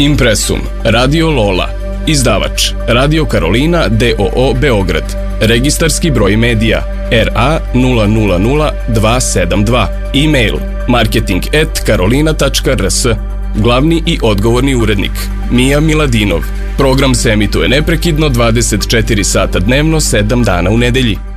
Impresum, Radio Lola, izdavač Radio Karolina DOO Beograd, registarski broj medija RA 000272, e-mail marketing@karolina.rs, glavni i odgovorni urednik Mija Miladinov. Program se emituje neprekidno 24 sata dnevno, 7 dana u nedelji.